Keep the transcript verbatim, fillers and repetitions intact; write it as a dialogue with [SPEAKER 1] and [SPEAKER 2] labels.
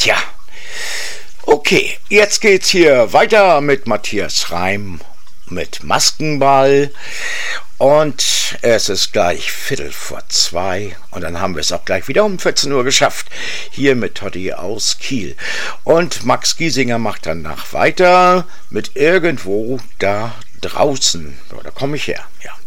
[SPEAKER 1] Tja, okay, jetzt geht's hier weiter mit Matthias Reim mit Maskenball und es ist gleich Viertel vor zwei und dann haben wir es auch gleich wieder um vierzehn Uhr geschafft, hier mit Totti aus Kiel. Und Max Giesinger macht danach weiter mit Irgendwo da draußen. So, da komme ich her, ja.